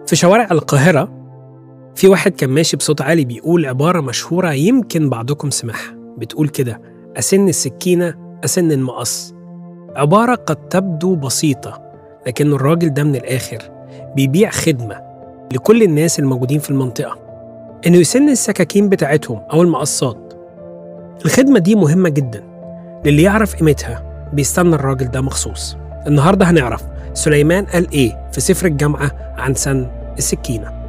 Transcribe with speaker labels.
Speaker 1: في شوارع القاهرة في واحد كان ماشي بصوت عالي بيقول عبارة مشهورة يمكن بعضكم سمعها، بتقول كده: أسن السكينة أسن المقص. عبارة قد تبدو بسيطة، لكن الراجل ده من الآخر بيبيع خدمة لكل الناس الموجودين في المنطقة، إنه يسن السكاكين بتاعتهم أو المقصات. الخدمة دي مهمة جدا، للي يعرف قيمتها بيستنى الراجل ده مخصوص. النهاردة هنعرف سليمان قال إيه في سفر الجامعة عن سن السكينة.